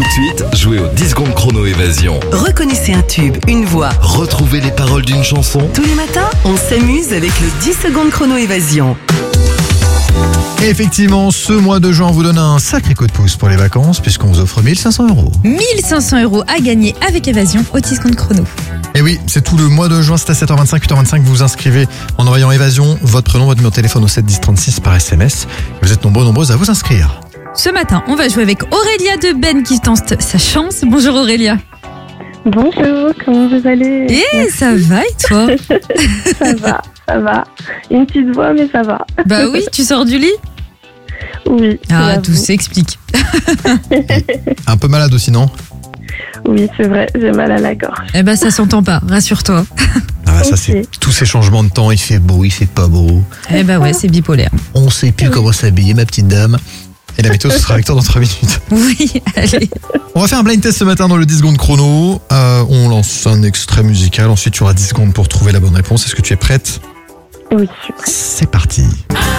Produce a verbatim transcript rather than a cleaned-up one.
Tout de suite, jouez au dix secondes chrono évasion. Reconnaissez un tube, une voix. Retrouvez les paroles d'une chanson. Tous les matins, on s'amuse avec le dix secondes chrono évasion. Et effectivement, ce mois de juin, on vous donne un sacré coup de pouce pour les vacances puisqu'on vous offre mille cinq cents euros. mille cinq cents euros à gagner avec Évasion au dix secondes chrono. Et oui, c'est tout le mois de juin, c'est à sept heures vingt-cinq, huit heures vingt-cinq, vous vous inscrivez en envoyant Évasion, votre prénom, votre numéro de téléphone au sept dix trente-six par S M S. Vous êtes nombreux, nombreuses à vous inscrire. Ce matin, on va jouer avec Aurélia de Ben qui tente sa chance. Bonjour Aurélia. Bonjour, comment vous allez? Eh, ça va et toi? Ça va, ça va. Une petite voix, mais ça va. Bah oui, tu sors du lit? Oui. Ah, j'avoue. tout s'explique. Un peu malade aussi, non? Oui, c'est vrai, j'ai mal à la gorge. Eh ben, ça s'entend pas, rassure-toi. Ah bah ça Ok. c'est tous ces changements de temps, il fait beau, il fait pas beau. Eh ben ouais, c'est bipolaire. On sait plus comment s'habiller, ma petite dame. Et la météo, ce sera avec toi dans trois minutes. Oui, allez. On va faire un blind test ce matin dans le dix secondes chrono. Euh, on lance un extrait musical. Ensuite, tu auras dix secondes pour trouver la bonne réponse. Est-ce que tu es prête? Oui, je suis prête. C'est parti.